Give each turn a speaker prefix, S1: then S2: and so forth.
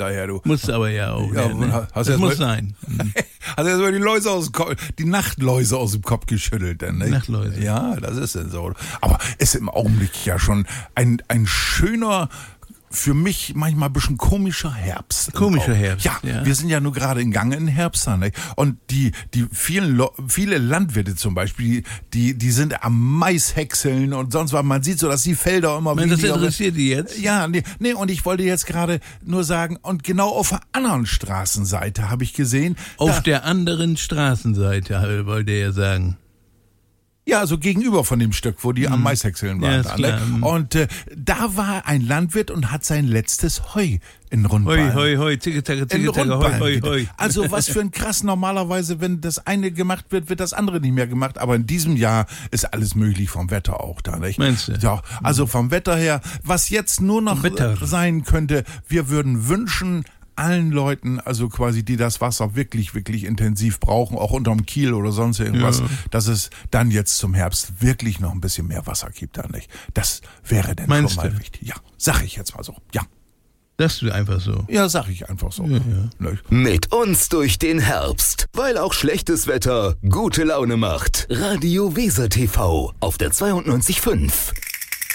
S1: daher, du.
S2: Muss aber ja auch.
S1: Ja,
S2: Ne?
S1: hast
S2: Das
S1: du
S2: muss
S1: erst mal-
S2: sein.
S1: Hast du erst mal die Nachtläuse aus dem Kopf geschüttelt, denn, nicht?
S2: Nachtläuse.
S1: Ja, das ist denn so. Aber ist im Augenblick ja schon ein schöner, für mich manchmal ein bisschen komischer Herbst.
S2: Komischer Herbst,
S1: Ja,
S2: ja.
S1: wir sind ja nur gerade in Gang in Herbst. Nicht? Und die viele Landwirte zum Beispiel, die sind am Maishäckseln und sonst was. Man sieht so, dass die Felder immer
S2: Das
S1: weniger...
S2: interessiert die jetzt?
S1: Ja, nee, und ich wollte jetzt gerade nur sagen, und genau auf der anderen Straßenseite habe ich gesehen...
S2: Auf der anderen Straßenseite, wollte er sagen.
S1: Ja, also gegenüber von dem Stück, wo die am Maishäckseln waren.
S2: Ja, ist
S1: da, ne?
S2: klar.
S1: Und da war ein Landwirt und hat sein letztes Heu in Rundballen.
S2: Hoi, zicke, zacke,
S1: In
S2: zicke, zacke,
S1: Rundballen.
S2: hoi.
S1: Also was für ein krass, normalerweise, wenn das eine gemacht wird, wird das andere nicht mehr gemacht. Aber in diesem Jahr ist alles möglich, vom Wetter auch da, nicht?
S2: Meinst du?
S1: Ja, also vom Wetter her, was jetzt nur noch
S2: Wetter.
S1: sein könnte, wir würden wünschen, allen Leuten, also quasi, die das Wasser wirklich, wirklich intensiv brauchen, auch unterm Kiel oder sonst irgendwas,
S2: Ja.
S1: dass es dann jetzt zum Herbst wirklich noch ein bisschen mehr Wasser gibt, da nicht. Das wäre denn
S2: Meinst
S1: schon mal
S2: du?
S1: wichtig. Ja, sag ich jetzt mal so. Ja,
S2: Das ist einfach so.
S1: ja, sag ich einfach so.
S2: Ja.
S1: Nicht?
S3: Mit uns durch den Herbst, weil auch schlechtes Wetter gute Laune macht. Radio Weser TV auf der 92.5.